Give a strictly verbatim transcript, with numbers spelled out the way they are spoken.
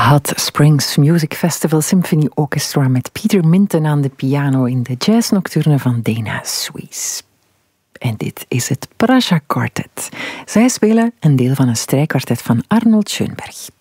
Hot Springs Music Festival Symphony Orchestra met Peter Minton aan de piano in de jazznocturne van Dana Suisse. En dit is het Prasha Quartet. Zij spelen een deel van een strijkkwartet van Arnold Schoenberg.